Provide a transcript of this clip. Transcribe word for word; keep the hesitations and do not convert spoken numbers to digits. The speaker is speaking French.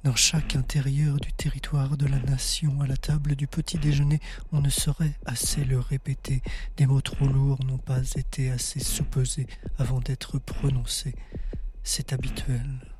Dans chaque intérieur du territoire de la nation, à la table du petit déjeuner, on ne saurait assez le répéter. Des mots trop lourds n'ont pas été assez soupesés avant d'être prononcés. C'est habituel.